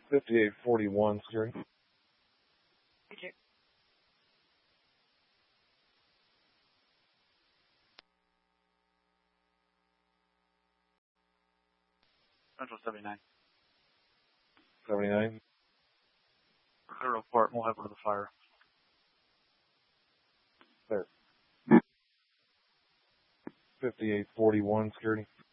5841 security. Okay. Central 79. 79. Clear report. We'll head over to the fire. There. 5841 security.